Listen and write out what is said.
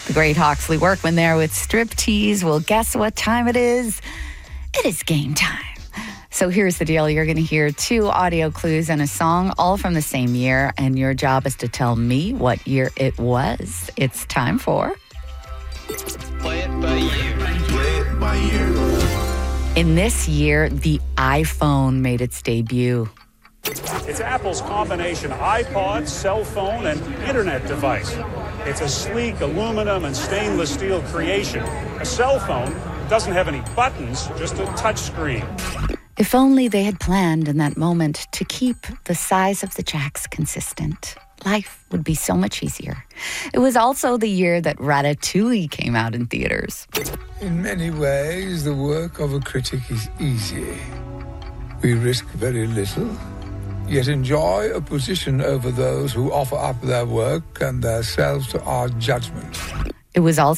The great Hawksley Workman there with Striptease. Well, guess what time it is? It is game time. So here's the deal. You're going to hear 2 audio clues and a song, all from the same year, and your job is to tell me what year it was. It's time for... Play it by ear. Play it by ear. In this year, the iPhone made its debut. It's Apple's combination iPod, cell phone, and internet device. It's a sleek aluminum and stainless steel creation. A cell phone doesn't have any buttons, just a touch screen. If only they had planned in that moment to keep the size of the jacks consistent. Life would be so much easier. It was also the year that Ratatouille came out in theaters. In many ways, the work of a critic is easy. We risk very little, yet enjoy a position over those who offer up their work and their selves to our judgment. It was also